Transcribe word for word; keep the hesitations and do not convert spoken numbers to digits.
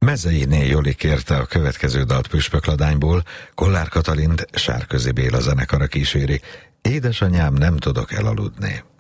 Mezeiné Joli kérte a következő dalt Püspökladányból, Kollár Katalint Sárközi Béla zenekara kíséri. Édesanyám, nem tudok elaludni.